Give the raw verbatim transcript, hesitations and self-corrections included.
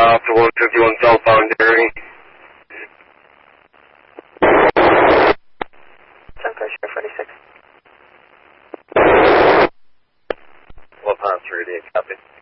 off to one fifty-one southbound Dairy. Suncoast Shore forty-six. Love Hans three D, copy.